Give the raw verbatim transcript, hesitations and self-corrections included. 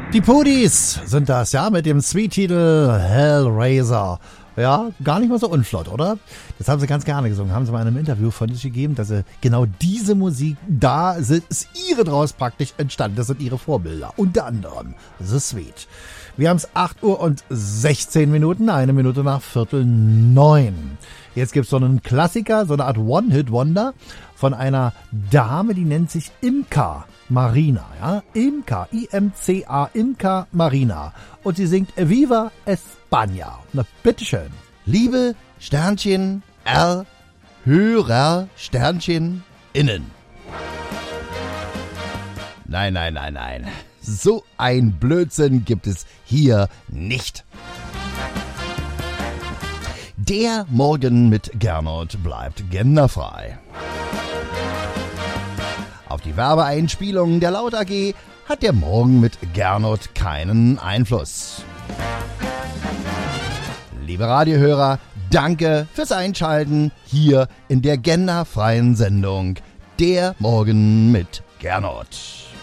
Die Pudis sind das, ja, mit dem Sweet-Titel Hellraiser. Ja, gar nicht mal so unflott, oder? Das haben sie ganz gerne gesungen. Haben sie mal in einem Interview von sich gegeben, dass sie genau diese Musik, da sind, ist ihre draus praktisch entstanden. Das sind ihre Vorbilder. Unter anderem The Sweet. Wir haben es acht Uhr und sechzehn Minuten, eine Minute nach Viertel neun. Jetzt gibt's so einen Klassiker, so eine Art One-Hit-Wonder von einer Dame, die nennt sich Imka Marina, ja, Imka, I M C A, Imka Marina. Und sie singt Viva España. Na, bitteschön. Liebe Sternchen R, Hörer Sternchen innen. Nein, nein, nein, nein. So ein Blödsinn gibt es hier nicht. Der Morgen mit Gernot bleibt genderfrei. Auf die Werbeeinspielung der Laut A G hat der Morgen mit Gernot keinen Einfluss. Liebe Radiohörer, danke fürs Einschalten hier in der genderfreien Sendung Der Morgen mit Gernot.